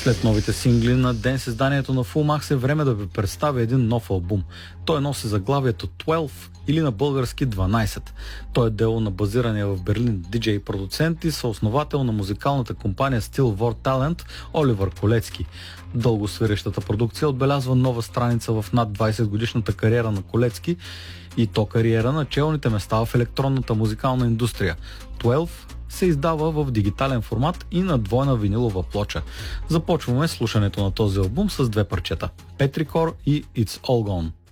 След новите сингли на днес изданието на Full Max е време да ви представя един нов албум. Той носи заглавието 12 или на български 12. Той е дело на базирания в Берлин диджей продуцент и съосновател на музикалната компания Stillward Talent Оливър Колецки. Дългосвирещата продукция отбелязва нова страница в над 20 годишната кариера на Колецки и то кариера на челните места в електронната музикална индустрия. 12 се издава в дигитален формат и на двойна винилова плоча. Започваме слушането на този албум с две парчета: Petrichor и It's All Gone.